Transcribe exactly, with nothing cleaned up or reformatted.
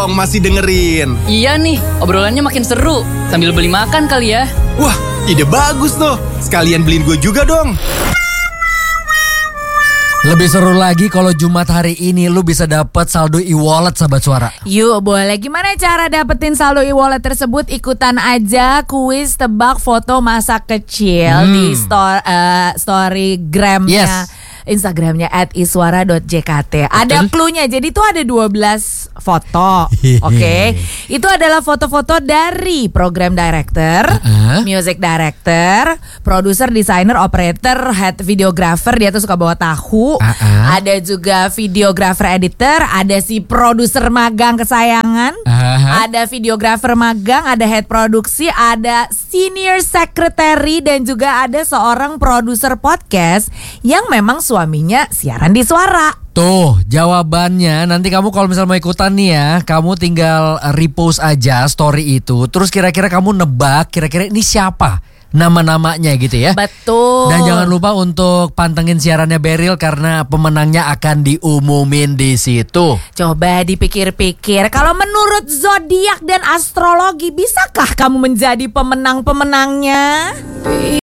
Masih dengerin. Iya nih, obrolannya makin seru. Sambil beli makan kali ya. Wah, ide bagus tuh. Sekalian beliin gue juga dong. Lebih seru lagi kalau Jumat hari ini lu bisa dapat saldo e-wallet Sahabat Suara. Yuk boleh, gimana cara dapetin saldo e-wallet tersebut? Ikutan aja kuis tebak foto masa kecil Hmm. di story, uh, storygramnya Yes. Instagramnya at iswara dot j k t. Ada cluenya, jadi tuh ada dua belas foto. Oke, itu adalah foto-foto dari program director, Uh-uh. music director, produser, desainer, operator, head videographer, dia tuh suka bawa tahu. Uh-uh. Ada juga videographer editor, ada si produser magang kesayangan, Uh-huh. ada videographer magang, ada head produksi, ada senior secretary, dan juga ada seorang produser podcast yang memang suaminya siaran di Suara. Tuh jawabannya. Nanti kamu kalau misal mau ikutan nih ya, kamu tinggal repost aja story itu. Terus kira-kira kamu nebak kira-kira ini siapa nama-namanya gitu ya. Betul. Dan jangan lupa untuk pantengin siarannya Beril karena pemenangnya akan diumumin di situ. Coba dipikir-pikir, kalau menurut zodiak dan astrologi, bisakah kamu menjadi pemenang-pemenangnya?